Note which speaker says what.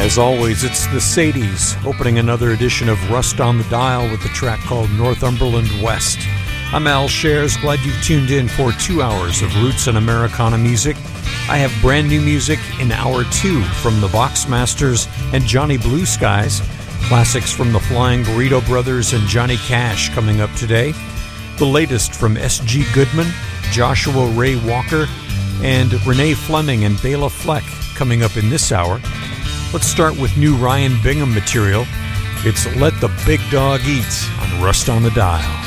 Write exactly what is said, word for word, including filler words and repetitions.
Speaker 1: As always, it's the Sadies, opening another edition of Rust on the Dial with a track called Northumberland West. I'm Al Shares, glad you've tuned in for two hours of roots and Americana music. I have brand new music in hour two from the Boxmasters and Johnny Blue Skies, classics from the Flying Burrito Brothers and Johnny Cash coming up today, the latest from S G Goodman, Joshua Ray Walker, and Renee Fleming and Bela Fleck coming up in this hour. Let's start with new Ryan Bingham material. It's Let the Big Dog Eat on Rust on the Dial.